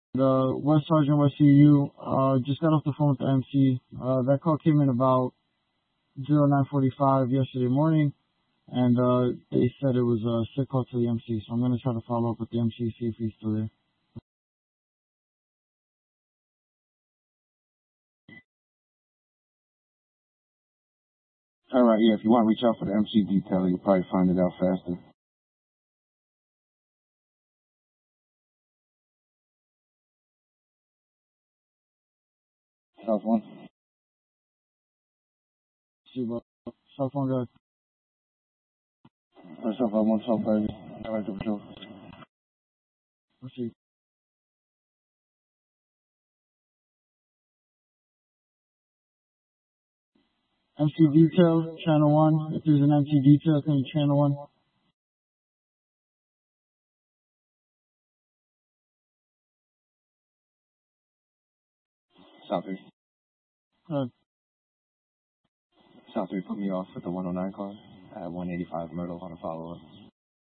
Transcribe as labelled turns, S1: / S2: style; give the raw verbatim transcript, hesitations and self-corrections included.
S1: uh, West Sergeant West C U, uh, just got off the phone with the M C. Uh, that call came in about zero nine forty-five yesterday morning, and uh, they said it was a sick call to the M C, so I'm going to try to follow up with the M C, see if he's still there.
S2: All right, yeah, if you want to reach out for the M C detail, you'll probably find it out faster. South one.
S1: See about cell phone guy.
S2: First off, I want South Baby. I like the patrol.
S1: Let's see. M C detail, channel one. If there's an M C detail, can you channel one?
S2: South three.
S1: Uh,
S2: South three put me off with the one oh nine car. I had one eighty-five Myrtle on a follow-up.